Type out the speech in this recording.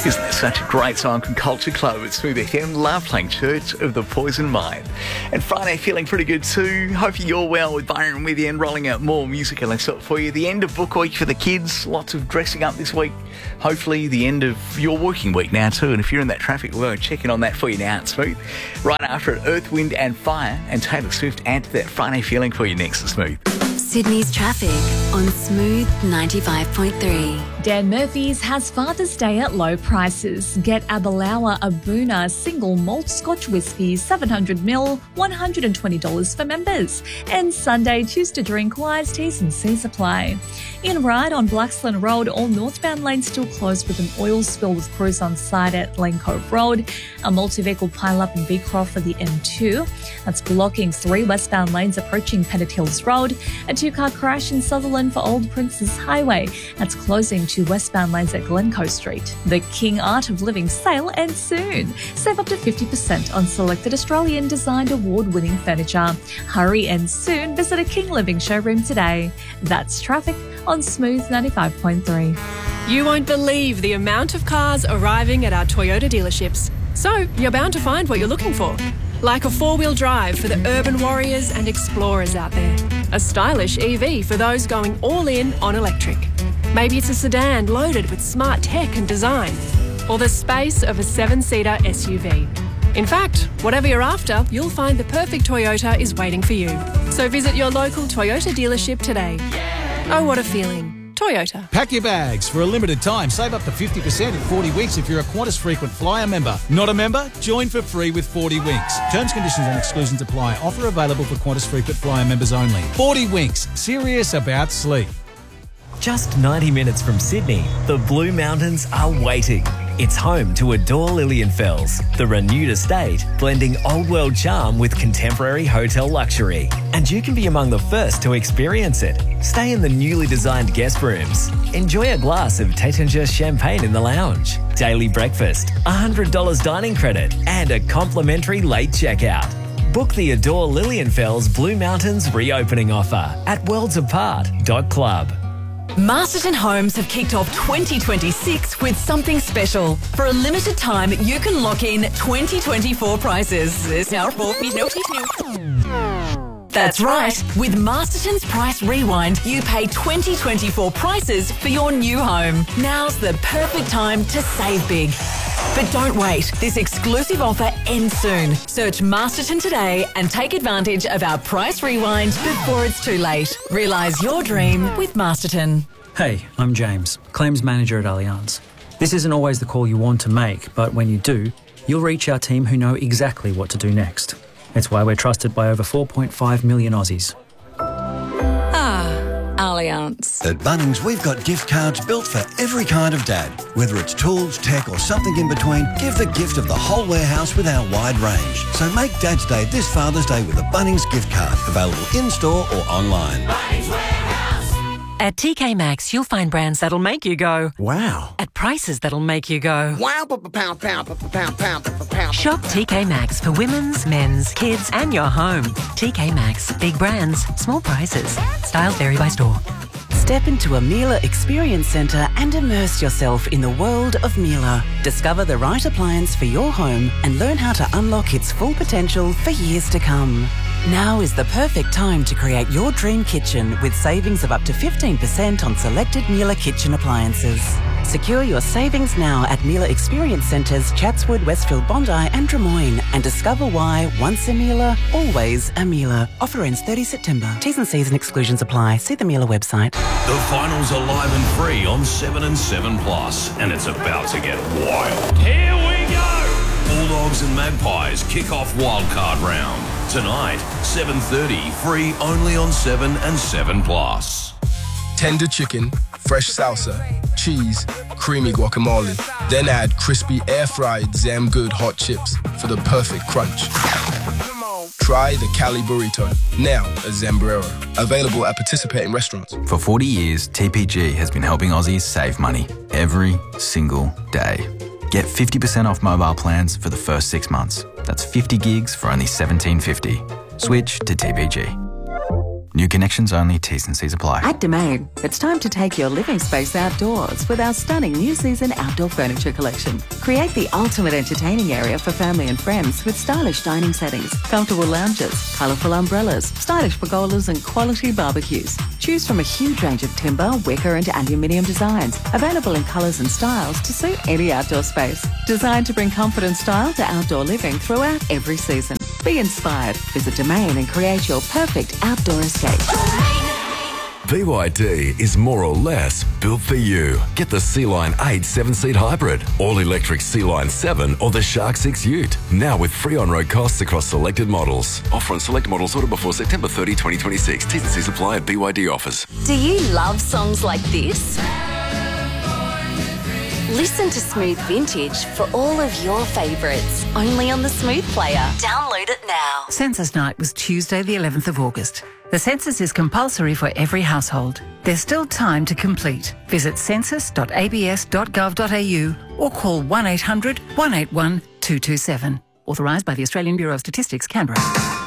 Isn't it such a great song from Culture Club? It's Smooth FM. Love playing Church of the Poison Mind. And Friday feeling pretty good too. Hope you're well with Byron with you and rolling out more music and stuff for you. The end of book week for the kids. Lots of dressing up this week. Hopefully the end of your working week now too. And if you're in that traffic, we'll go check in on that for you now at Smooth. Right after it, Earth, Wind and Fire and Taylor Swift add to that Friday feeling for you next to Smooth. Sydney's traffic on Smooth 95.3. Dan Murphy's has Father's Day at low prices. Get Abalawa Abuna single malt Scotch whisky, 700ml, $120 for members. And Sunday, choose to drink Wise Teas and Sea Supply. In Ryde on Blaxland Road, all northbound lanes still closed with an oil spill with crews on site at Lane Cove Road. A multi-vehicle pile-up in Beecroft for the M2. That's blocking 3 westbound lanes approaching Pettit Hills Road. A 2-car crash in Sutherland for Old Princes Highway. That's closing 2 westbound lanes at Glencoe Street. The King Art of Living sale ends soon. Save up to 50% on selected Australian designed award-winning furniture. Hurry and soon. Visit a King Living showroom today. That's traffic on Smooth 95.3. You won't believe the amount of cars arriving at our Toyota dealerships. So you're bound to find what you're looking for. Like a 4-wheel drive for the urban warriors and explorers out there. A stylish EV for those going all in on electric. Maybe it's a sedan loaded with smart tech and design. Or the space of a 7-seater SUV. In fact, whatever you're after, you'll find the perfect Toyota is waiting for you. So visit your local Toyota dealership today. Oh, what a feeling. Toyota. Pack your bags. For a limited time, save up to 50% in 40 weeks if you're a Qantas Frequent Flyer member. Not a member? Join for free with 40 Winks. Terms, conditions and exclusions apply. Offer available for Qantas Frequent Flyer members only. 40 Winks. Serious about sleep. Just 90 minutes from Sydney, the Blue Mountains are waiting. It's home to Adore Lilienfels, the renewed estate, blending old world charm with contemporary hotel luxury. And you can be among the first to experience it. Stay in the newly designed guest rooms. Enjoy a glass of Taittinger champagne in the lounge. Daily breakfast, $100 dining credit, and a complimentary late checkout. Book the Adore Lilienfels Blue Mountains reopening offer at worldsapart.club. Masterton Homes have kicked off 2026 with something special. For a limited time, you can lock in 2024 prices. That's right. With Masterton's Price Rewind, you pay 2024 prices for your new home. Now's the perfect time to save big. But don't wait. This exclusive offer ends soon. Search Masterton today and take advantage of our Price Rewind before it's too late. Realise your dream with Masterton. Hey, I'm James, Claims Manager at Allianz. This isn't always the call you want to make, but when you do, you'll reach our team who know exactly what to do next. It's why we're trusted by over 4.5 million Aussies. Allianz. At Bunnings, we've got gift cards built for every kind of dad. Whether it's tools, tech or something in between, give the gift of the whole warehouse with our wide range. So make Dad's Day this Father's Day with a Bunnings gift card, available in-store or online. Bunnings Warehouse. At TK Maxx, you'll find brands that'll make you go, wow. At prices that'll make you go, wow, pound. Shop TK Maxx for women's, men's, kids and your home. TK Maxx. Big brands, small prices. Styles vary by store. Step into a Miele Experience Centre and immerse yourself in the world of Miele. Discover the right appliance for your home and learn how to unlock its full potential for years to come. Now is the perfect time to create your dream kitchen with savings of up to 15% on selected Miele kitchen appliances. Secure your savings now at Miele Experience Centres, Chatswood, Westfield, Bondi and Drummoyne, and discover why once a Miele, always a Miele. Offer ends 30 September. T's and C's and exclusions apply. See the Miele website. The finals are live and free on 7 and 7 Plus, and it's about to get wild. Here we go! Bulldogs and Magpies kick off wildcard round. Tonight, 7:30, free only on 7 and 7 Plus. Tender chicken, fresh salsa, cheese, creamy guacamole. Then add crispy air-fried Zam Good hot chips for the perfect crunch. Try the Cali Burrito, now a Zambrero. Available at participating restaurants. For 40 years, TPG has been helping Aussies save money every single day. Get 50% off mobile plans for the first 6 months. That's 50 gigs for only $17.50. Switch to TPG. New connections only. T's and C's apply. At Domain, it's time to take your living space outdoors with our stunning new season outdoor furniture collection. Create the ultimate entertaining area for family and friends with stylish dining settings, comfortable lounges, colourful umbrellas, stylish pergolas and quality barbecues. Choose from a huge range of timber, wicker and aluminium designs, available in colours and styles to suit any outdoor space. Designed to bring comfort and style to outdoor living throughout every season. Be inspired. Visit Domain and create your perfect outdoor escape. BYD is more or less built for you. Get the Sea-Line 8 7-seat hybrid, all-electric Sea-Line 7 or the Shark 6 Ute. Now with free on-road costs across selected models. Offer on select models ordered before September 30, 2026. T's and C's apply at BYD offers. Do you love songs like this? Listen to Smooth Vintage for all of your favourites, only on the Smooth Player. Download it now. Census night was Tuesday, the 11th of August. The census is compulsory for every household. There's still time to complete. Visit census.abs.gov.au or call 1800 181 227. Authorised by the Australian Bureau of Statistics, Canberra.